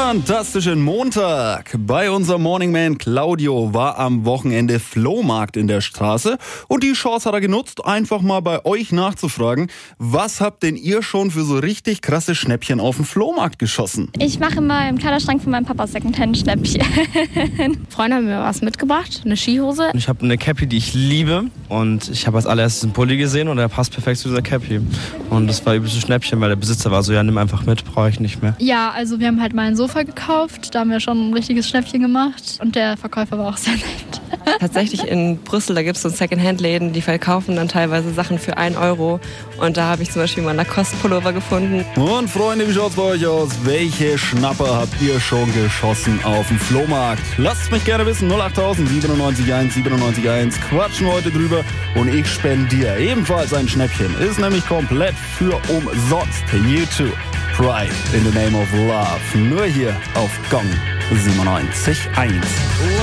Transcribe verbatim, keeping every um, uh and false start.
Fantastischen Montag! Bei unserem Morning Man Claudio war am Wochenende Flohmarkt in der Straße und die Chance hat er genutzt, einfach mal bei euch nachzufragen, was habt denn ihr schon für so richtig krasse Schnäppchen auf dem Flohmarkt geschossen? Ich mache immer im Kleiderschrank von meinem Papa Secondhand-Schnäppchen. Freunde haben mir was mitgebracht, eine Skihose. Ich habe eine Cappy, die ich liebe und ich habe als allererstes einen Pulli gesehen und der passt perfekt zu dieser Cappy. Und das war übelst ein Schnäppchen, weil der Besitzer war so, ja, nimm einfach mit, brauche ich nicht mehr. Ja, also wir haben halt mal ein Sofa gekauft, da haben wir schon ein richtiges Schnäppchen gemacht und der Verkäufer war auch sehr nett. Tatsächlich in Brüssel, da gibt es so Secondhand-Läden, die verkaufen dann teilweise Sachen für einen Euro und da habe ich zum Beispiel mal einen Lacoste-Pullover gefunden. Und Freunde, wie schaut's bei euch aus? Welche Schnapper habt ihr schon geschossen auf dem Flohmarkt? Lasst mich gerne wissen, null acht tausend siebenundneunzig eins siebenundneunzig eins, quatschen heute drüber und ich spendiere ebenfalls ein Schnäppchen. Ist nämlich komplett für umsonst. U zwei, Pride in the Name of Love. Nur hier auf Gong siebenundneunzig Komma eins.